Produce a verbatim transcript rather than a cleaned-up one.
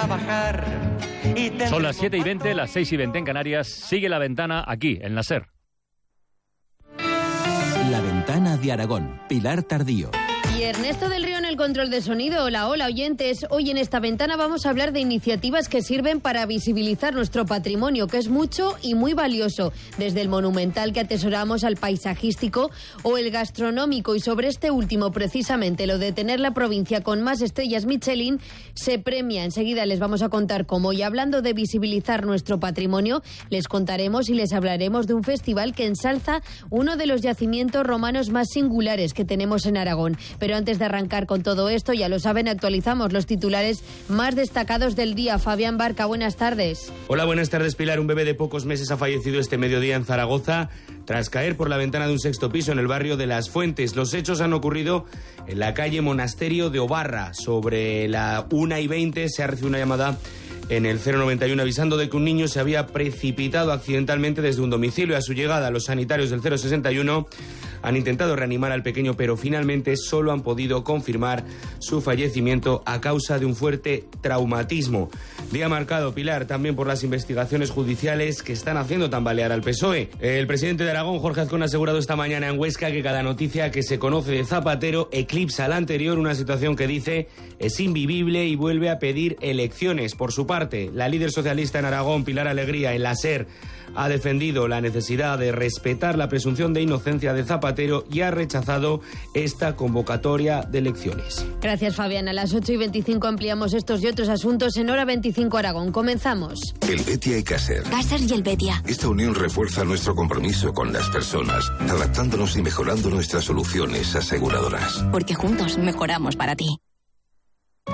trabajar. Y Son las siete y veinte, las seis y veinte en Canarias. Sigue La Ventana aquí, en la SER. La Ventana de Aragón, Pilar Tardío. Y Ernesto del Río en el control de sonido. Hola, hola oyentes. Hoy en esta ventana vamos a hablar de iniciativas que sirven para visibilizar nuestro patrimonio, que es mucho y muy valioso, desde el monumental que atesoramos al paisajístico o el gastronómico. Y sobre este último, precisamente, lo de tener la provincia con más estrellas Michelin, se premia. Enseguida les vamos a contar cómo. Y hablando de visibilizar nuestro patrimonio, les contaremos y les hablaremos de un festival que ensalza uno de los yacimientos romanos más singulares que tenemos en Aragón. Pero antes de arrancar con todo esto, ya lo saben, actualizamos los titulares más destacados del día. Fabián Barca, buenas tardes. Hola, buenas tardes, Pilar. Un bebé de pocos meses ha fallecido este mediodía en Zaragoza tras caer por la ventana de un sexto piso en el barrio de Las Fuentes. Los hechos han ocurrido en la calle Monasterio de Obarra. Sobre la una y veinte se ha recibido una llamada en el cero noventa y uno avisando de que un niño se había precipitado accidentalmente desde un domicilio. A su llegada, los sanitarios del cero sesenta y uno han intentado reanimar al pequeño, pero finalmente solo han podido confirmar su fallecimiento a causa de un fuerte traumatismo. Día marcado, Pilar, también por las investigaciones judiciales que están haciendo tambalear al P S O E. El presidente de Aragón, Jorge Azcón, ha asegurado esta mañana en Huesca que cada noticia que se conoce de Zapatero eclipsa la anterior, una situación que dice es invivible y vuelve a pedir elecciones. Por su parte, la líder socialista en Aragón, Pilar Alegría, en la SER, ha defendido la necesidad de respetar la presunción de inocencia de Zapatero y ha rechazado esta convocatoria de elecciones. Gracias, Fabián. A las ocho y veinticinco ampliamos estos y otros asuntos en Hora veinticinco Aragón. Comenzamos. El Betia y Caser. Caser y el Betia. Esta unión refuerza nuestro compromiso con las personas, adaptándonos y mejorando nuestras soluciones aseguradoras. Porque juntos mejoramos para ti.